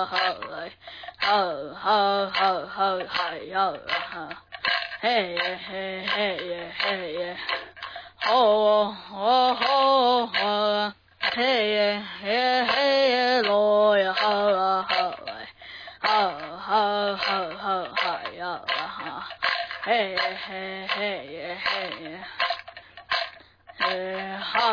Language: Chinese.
嘿耶嘿嘿耶嘿耶，吼吼吼吼，嘿耶嘿嘿耶罗呀哈哈哈哈哈哈哈呀哈，嘿耶嘿嘿耶嘿耶，嘿哈。